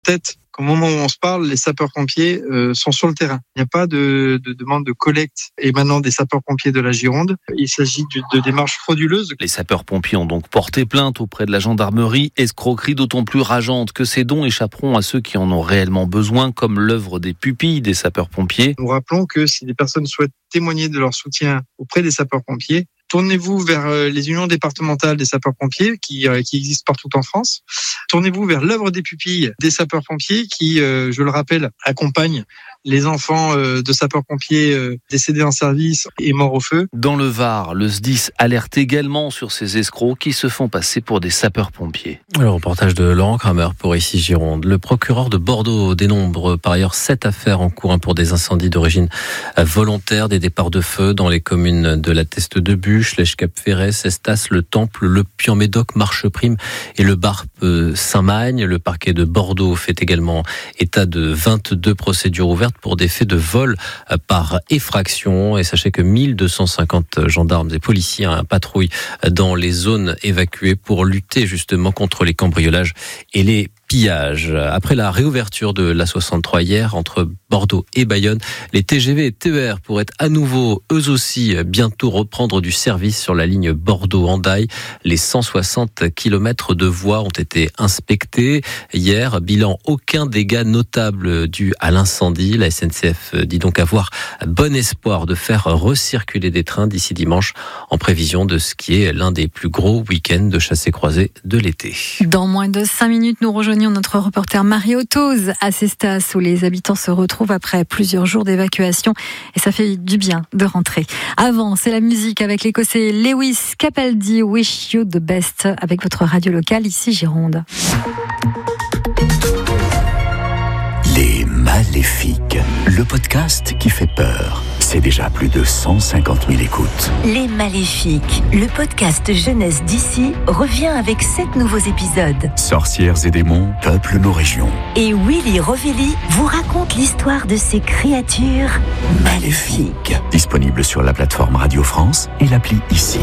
tête qu'au moment où on se parle, les sapeurs-pompiers sont sur le terrain. Il n'y a pas de demande de collecte émanant des sapeurs-pompiers de la Gironde. Il s'agit de démarches frauduleuses. Les sapeurs-pompiers ont donc porté plainte auprès de la gendarmerie. Escroquerie d'autant plus rageante que ces dons échapperont à ceux qui en ont réellement besoin, comme l'œuvre des pupilles des sapeurs-pompiers. Nous rappelons que si des personnes souhaitent témoigner de leur soutien auprès des sapeurs-pompiers, tournez-vous vers les unions départementales des sapeurs-pompiers qui existent partout en France. Tournez-vous vers l'œuvre des pupilles des sapeurs-pompiers qui, je le rappelle, accompagnent les enfants de sapeurs-pompiers décédés en service et morts au feu. Dans le Var, le SDIS alerte également sur ces escrocs qui se font passer pour des sapeurs-pompiers. Le reportage de Laurent Kramer pour Ici Gironde. Le procureur de Bordeaux dénombre par ailleurs 7 affaires en cours pour des incendies d'origine volontaire, des départs de feu dans les communes de la Teste de Bûche, Lèche-Cap-Ferret, Estas, le Temple, le Puy-en-Médoc, Marcheprime et le Barp Saint-Magne. Le parquet de Bordeaux fait également état de 22 procédures ouvertes pour des faits de vol par effraction. Et sachez que 1250 gendarmes et policiers patrouillent dans les zones évacuées pour lutter justement contre les cambriolages et les pillages. Après la réouverture de l'A63 hier entre Bordeaux et Bayonne, les TGV et TER pourraient à nouveau, eux aussi, bientôt reprendre du service sur la ligne Bordeaux-Hendaye. Les 160 km de voies ont été inspectés. Hier, bilan, aucun dégât notable dû à l'incendie. La SNCF dit donc avoir bon espoir de faire recirculer des trains d'ici dimanche en prévision de ce qui est l'un des plus gros week-ends de chassé-croisé de l'été. Dans moins de 5 minutes, nous rejoignons notre reporter Mario Toz à Cestas où les habitants se retrouvent après plusieurs jours d'évacuation et ça fait du bien de rentrer. Avant, c'est la musique avec l'Écossais Lewis Capaldi, Wish You the Best avec votre radio locale ici Gironde. Les Maléfiques, le podcast qui fait peur. C'est déjà plus de 150 000 écoutes. Les Maléfiques, le podcast jeunesse d'ici, revient avec 7 nouveaux épisodes. Sorcières et démons peuplent nos régions. Et Willy Rovelli vous raconte l'histoire de ces créatures maléfiques. Disponible sur la plateforme Radio France et l'appli Ici.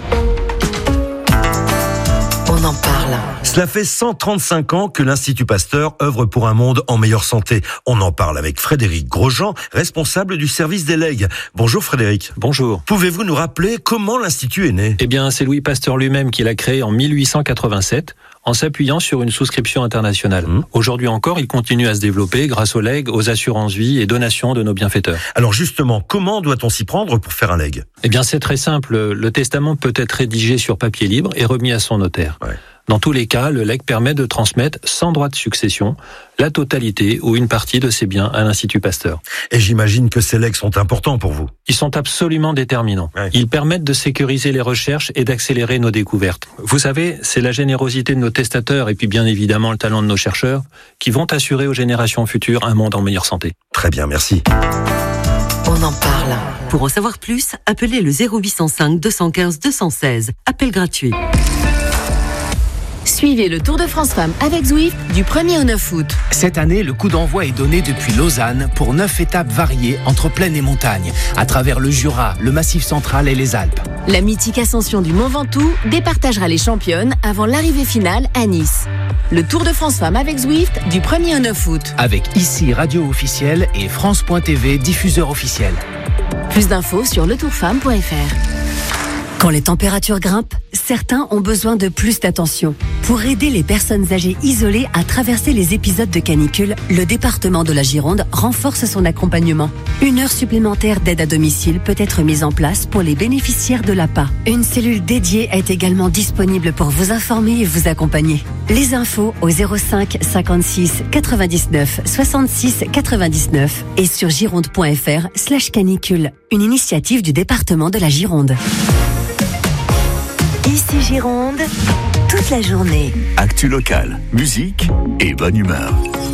On en parle. Cela fait 135 ans que l'Institut Pasteur œuvre pour un monde en meilleure santé. On en parle avec Frédéric Grosjean, responsable du service des legs. Bonjour Frédéric. Bonjour. Pouvez-vous nous rappeler comment l'Institut est né ? Eh bien, c'est Louis Pasteur lui-même qui l'a créé en 1887 en s'appuyant sur une souscription internationale. Aujourd'hui encore, il continue à se développer grâce aux legs, aux assurances-vie et donations de nos bienfaiteurs. Alors justement, comment doit-on s'y prendre pour faire un leg ? Eh bien, c'est très simple. Le testament peut être rédigé sur papier libre et remis à son notaire. Ouais. Dans tous les cas, le legs permet de transmettre sans droit de succession la totalité ou une partie de ses biens à l'Institut Pasteur. Et j'imagine que ces legs sont importants pour vous. Ils sont absolument déterminants. Ouais. Ils permettent de sécuriser les recherches et d'accélérer nos découvertes. Vous savez, c'est la générosité de nos testateurs et puis bien évidemment le talent de nos chercheurs qui vont assurer aux générations futures un monde en meilleure santé. Très bien, merci. On en parle. Pour en savoir plus, appelez le 0805 215 216. Appel gratuit. Suivez le Tour de France Femmes avec Zwift du 1er au 9 août. Cette année, le coup d'envoi est donné depuis Lausanne pour 9 étapes variées entre plaine et montagne, à travers le Jura, le Massif central et les Alpes. La mythique ascension du Mont Ventoux départagera les championnes avant l'arrivée finale à Nice. Le Tour de France Femmes avec Zwift du 1er au 9 août. Avec Ici Radio officielle et France.tv diffuseur officiel. Plus d'infos sur letourfemme.fr. Quand les températures grimpent, certains ont besoin de plus d'attention. Pour aider les personnes âgées isolées à traverser les épisodes de canicule, le département de la Gironde renforce son accompagnement. 1 heure supplémentaire d'aide à domicile peut être mise en place pour les bénéficiaires de l'APA. Une cellule dédiée est également disponible pour vous informer et vous accompagner. Les infos au 05 56 99 66 99 et sur gironde.fr/canicule. Une initiative du département de la Gironde. Ici Gironde, toute la journée. Actu locale, musique et bonne humeur.